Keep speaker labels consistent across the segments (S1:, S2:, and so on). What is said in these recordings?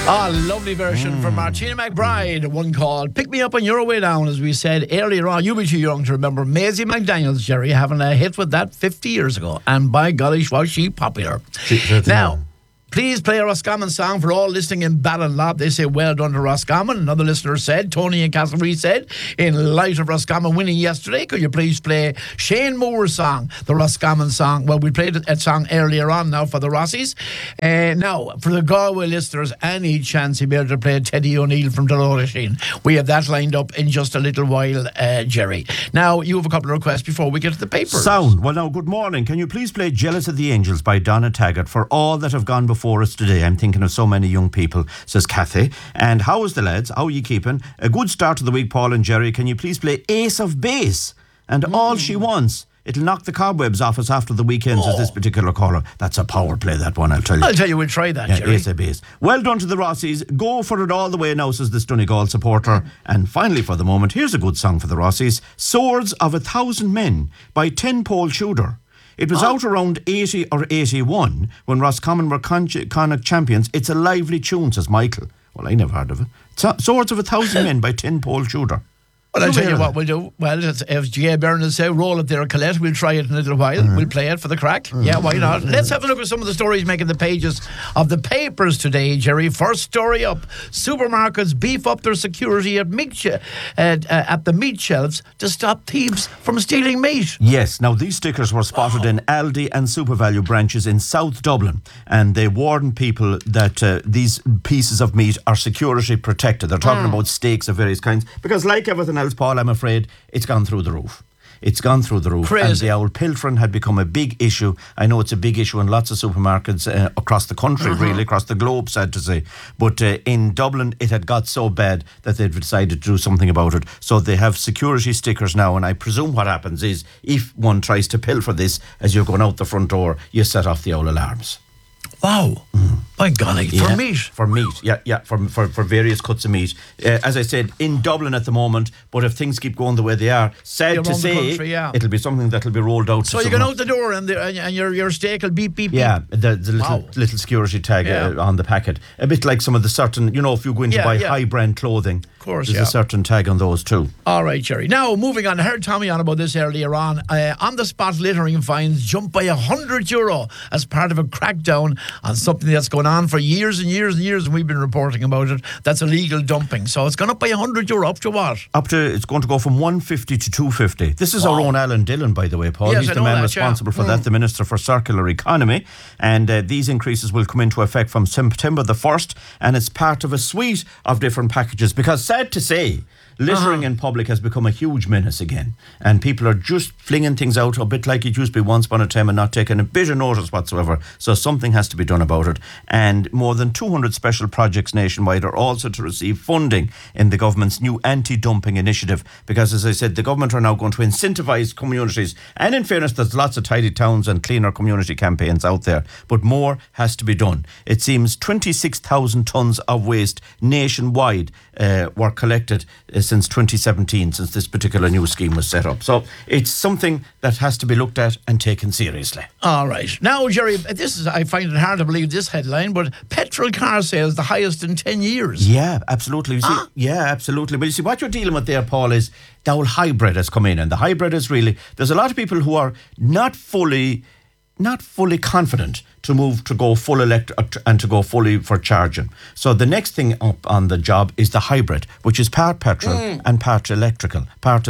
S1: Lovely version from Martina McBride. One called Pick Me Up on Your Way Down, as we said earlier on. You'll be too young to remember Maisie McDaniels, Jerry, having a hit with that 50 years ago. And by golly, was she popular. Now, please play a Roscommon song for all listening in Ballinlough. They say, well done to Roscommon. Another listener said, Tony in Castlereagh said, in light of Roscommon winning yesterday, could you please play Shane Moore's song, the Roscommon song? Well, we played a song earlier on now for the Rossies. Now, for the Galway listeners, any chance you'll be able to play Teddy O'Neill from Dolores Sheen. We have that lined up in just a little while, Jerry. Now, you have a couple of requests before we get to the papers.
S2: Sound. Well, now, good morning. Can you please play Jealous of the Angels by Donna Taggart for all that have gone before us today? I'm thinking of so many young people, says Kathy. And how is the lads? How are you keeping? A good start to the week, Paul and Jerry. Can you please play Ace of Base? And All She Wants. It'll knock the cobwebs off us after the weekend, says this particular caller. That's a power play, that one, I'll tell you.
S1: I'll tell you, we'll try that, Jerry.
S2: Ace of Base. Well done to the Rossies. Go for it all the way now, says the Donegal supporter. And finally, for the moment, here's a good song for the Rossies. Swords of 1,000 Men by 10 Pole Shooter. It was out around 80 or 81 when Roscommon were Connacht champions. It's a lively tune, says Michael. Well, I never heard of it. Swords of 1,000 Men by 10 Pole Shooter.
S1: Well, I'll tell you what we'll do. Well, if G.A. Byrne say roll it there, Colette, we'll try it in a little while. We'll play it for the crack. Yeah, why not? Let's have a look at some of the stories making the pages of the papers today, Jerry. First story up. Supermarkets beef up their security at the meat shelves to stop thieves from stealing meat.
S2: Yes, now these stickers were spotted in Aldi and SuperValu branches in South Dublin, and they warned people that these pieces of meat are security protected. They're talking about steaks of various kinds, because like everything else, Paul, I'm afraid it's gone through the roof. It's gone through the roof.
S1: Crazy.
S2: And the old pilfering had become a big issue. I know it's a big issue in lots of supermarkets across the country, really, across the globe, sad to say. But in Dublin, it had got so bad that they've decided to do something about it. So they have security stickers now, and I presume what happens is if one tries to pilfer this as you're going out the front door, you set off the old alarms.
S1: Wow. By golly, for meat.
S2: For meat, yeah, for various cuts of meat. As I said, in Dublin at the moment, but if things keep going the way they are, sad to say, it'll be something that'll be rolled out.
S1: So you go out the door and your steak will beep, beep, beep.
S2: Yeah, the little security tag on the packet. A bit like some of the certain, if you go in to buy high brand clothing,
S1: of course,
S2: there's a certain tag on those too.
S1: All right, Jerry. Now, moving on, I heard Tommy on about this earlier on. On the spot littering fines jumped by €100 as part of a crackdown on something that's going on for years and years and years, and we've been reporting about it. That's illegal dumping. So it's gone up by €100. Up to what? It's going to go from 150 to 250. This is our own Alan Dillon, by the way, Paul.
S2: Yes, he's the man responsible for that, the Minister for Circular Economy. And these increases will come into effect from September the 1st, and it's part of a suite of different packages. Because sad to say, littering in public has become a huge menace again, and people are just flinging things out a bit like it used to be once upon a time and not taking a bit of notice whatsoever. So something has to be done about it, and more than 200 special projects nationwide are also to receive funding in the government's new anti-dumping initiative, because as I said, the government are now going to incentivise communities, and in fairness there's lots of tidy towns and cleaner community campaigns out there, but more has to be done. It seems 26,000 tonnes of waste nationwide were collected since 2017, since this particular new scheme was set up. So it's something that has to be looked at and taken seriously.
S1: All right. Now, Jerry, I find it hard to believe this headline, but petrol car sales the highest in 10 years.
S2: Yeah, absolutely. You see, yeah, absolutely. But you see, what you're dealing with there, Paul, is the whole hybrid has come in, and the hybrid is really, there's a lot of people who are not fully confident to move to go full electric and to go fully for charging. So the next thing up on the job is the hybrid, which is part petrol and part electrical.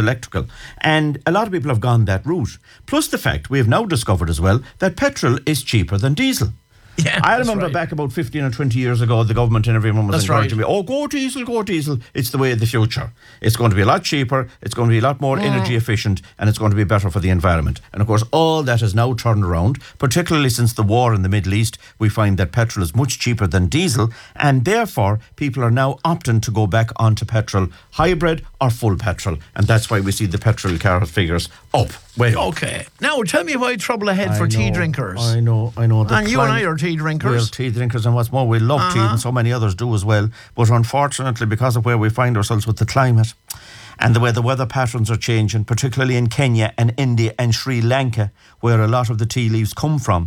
S2: And a lot of people have gone that route. Plus the fact we have now discovered as well that petrol is cheaper than diesel.
S1: Yeah,
S2: I remember back about 15 or 20 years ago, the government and everyone was encouraging me, go diesel. It's the way of the future. It's going to be a lot cheaper, it's going to be a lot more energy efficient, and it's going to be better for the environment. And of course, all that has now turned around, particularly since the war in the Middle East. We find that petrol is much cheaper than diesel, and therefore people are now opting to go back onto petrol, hybrid or full petrol. And that's why we see the petrol car figures up. Way up.
S1: Okay. Now, tell me why trouble ahead for tea drinkers.
S2: I know.
S1: And you and I are tea drinkers.
S2: We're tea drinkers, and what's more, we love tea, and so many others do as well. But unfortunately, because of where we find ourselves with the climate and the way the weather patterns are changing, particularly in Kenya and India and Sri Lanka, where a lot of the tea leaves come from,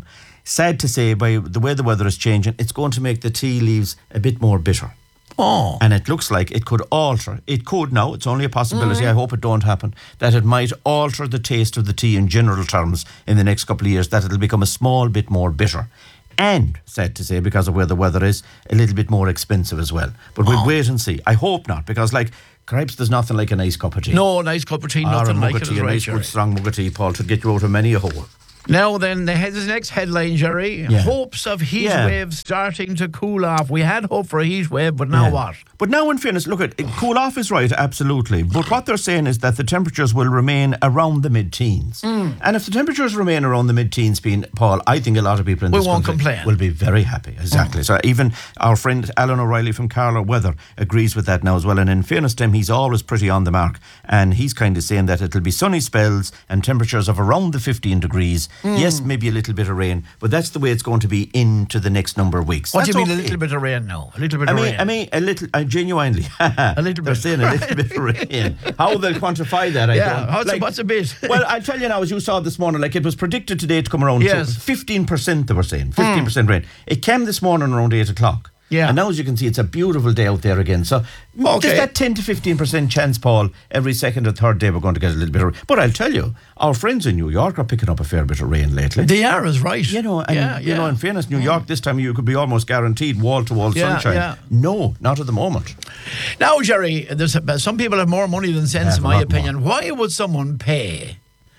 S2: sad to say, by the way the weather is changing, it's going to make the tea leaves a bit more bitter.
S1: Oh.
S2: And it looks like it could alter. It could now. It's only a possibility. I hope it don't happen. That it might alter the taste of the tea in general terms in the next couple of years. That it'll become a small bit more bitter. And, sad to say, because of where the weather is, a little bit more expensive as well. But we'll wait and see. I hope not, because cripes, there's nothing like a nice cup of tea.
S1: No, a nice cup of tea, nothing like it.
S2: A nice good strong mug of tea, Paul, to get you out of many a hole.
S1: Now then, this next headline, Jerry.
S2: Yeah.
S1: Hopes of heat wave starting to cool off. We had hope for a heat wave, but now what?
S2: But now, in fairness, look, cool off is right, absolutely. But what they're saying is that the temperatures will remain around the mid-teens. And if the temperatures remain around the mid-teens, Paul, I think a lot of people in this country
S1: complain.
S2: will be very happy. Exactly. So even our friend Alan O'Reilly from Carlow Weather agrees with that now as well. And in fairness to him, he's always pretty on the mark. And he's kind of saying that it'll be sunny spells and temperatures of around the 15 degrees. Yes, maybe a little bit of rain, but that's the way it's going to be into the next number of weeks.
S1: What do you mean a little bit of rain now? A little bit of rain?
S2: I mean, a little, genuinely.
S1: A little bit.
S2: They're saying a little bit of rain. How they'll quantify that, I don't.
S1: What's a bit?
S2: Well, I'll tell you now, as you saw this morning, it was predicted today to come around.
S1: Yes.
S2: 15%, they were saying. 15% rain. It came this morning around 8 o'clock.
S1: Yeah.
S2: And now, as you can see, it's a beautiful day out there again. So there's that 10 to 15% chance, Paul, every second or third day we're going to get a little bit of rain. But I'll tell you, our friends in New York are picking up a fair bit of rain lately.
S1: They are, is right.
S2: You know, in fairness, New York this time of year could be almost guaranteed wall-to-wall sunshine.
S1: Yeah.
S2: No, not at the moment.
S1: Now, Jerry, some people have more money than sense, in my opinion. More. Why would someone pay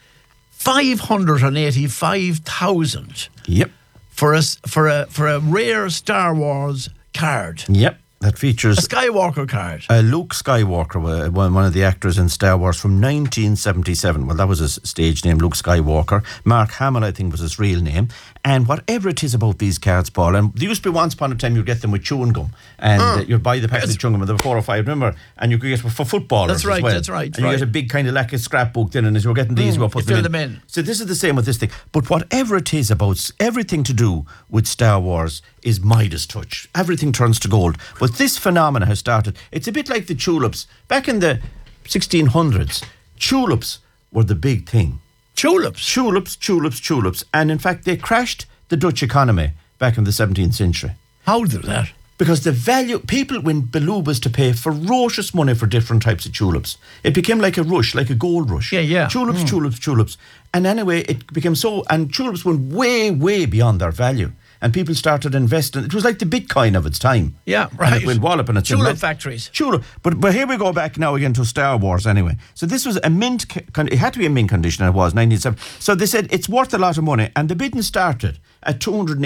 S1: $585,000
S2: Yep.
S1: for a rare Star Wars card?
S2: Yep. That features
S1: a Skywalker card.
S2: Luke Skywalker, one of the actors in Star Wars from 1977. Well, that was his stage name, Luke Skywalker. Mark Hamill, I think, was his real name. And whatever it is about these cards, Paul, and there used to be once upon a time you'd get them with chewing gum, and you'd buy the packet of chewing gum, and there were 4 or 5, remember? And you could get for footballers.
S1: That's right,
S2: as well.
S1: that's right.
S2: And you get a big kind of lacquer scrapbook then, and as you were getting these, you were putting
S1: them in.
S2: So this is the same with this thing. But whatever it is about everything to do with Star Wars is Midas touch. Everything turns to gold. But this phenomena has started. It's a bit like the tulips. Back in the 1600s, tulips were the big thing.
S1: Tulips?
S2: Tulips. And in fact, they crashed the Dutch economy back in the 17th century.
S1: How did that?
S2: Because the value, people went belubas to pay ferocious money for different types of tulips. It became like a rush, like a gold rush.
S1: Yeah.
S2: Tulips. And anyway, it became so, and tulips went way, way beyond their value. And people started investing. It was like the Bitcoin of its time.
S1: Yeah, right.
S2: And it went wallop and it's
S1: tulip factories.
S2: Tulip. But here we go back now again to Star Wars anyway. So this was a mint, it had to be a mint condition, and it was, 1970. So they said it's worth a lot of money, and the bidding started at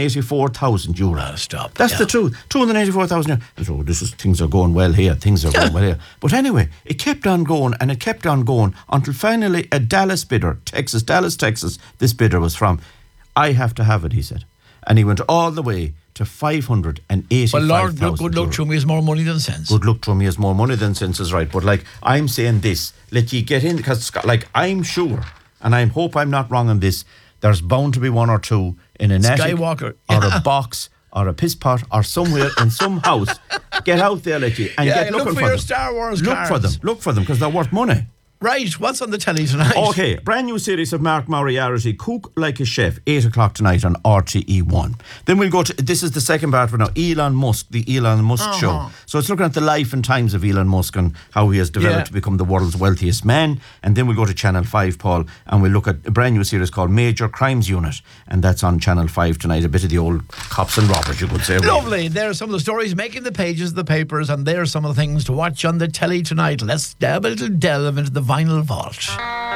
S2: €284,000.
S1: Stop.
S2: That's the truth. €284,000. So things are going well here. But anyway, it kept on going and it kept on going until finally a Dallas bidder, Dallas, Texas, this bidder was from. I have to have it, he said. And he went all the way to $585,000.
S1: Well, Lord, good luck to him. He has more money than sense.
S2: Good luck to him. He has more money than sense is right. But I'm saying this, let you get in, because I'm sure, and I hope I'm not wrong on this, there's bound to be one or two in an attic
S1: Skywalker
S2: or a box or a piss pot or somewhere in some house. Get out there, let you, and get looking
S1: for
S2: them.
S1: Your Star Wars cards.
S2: Look for them, because they're worth money.
S1: Right, what's on the telly tonight?
S2: Okay, brand new series of Mark Moriarty, Cook Like a Chef, 8 o'clock tonight on RTE1. Then we'll go to, this is the second part for now, Elon Musk, the Elon Musk show. So it's looking at the life and times of Elon Musk and how he has developed to become the world's wealthiest man. And then we'll go to Channel 5, Paul, and we'll look at a brand new series called Major Crimes Unit. And that's on Channel 5 tonight, a bit of the old cops and robbers, you could say.
S1: Lovely. There are some of the stories making the pages of the papers, and there are some of the things to watch on the telly tonight. Let's delve into the vinyl vault.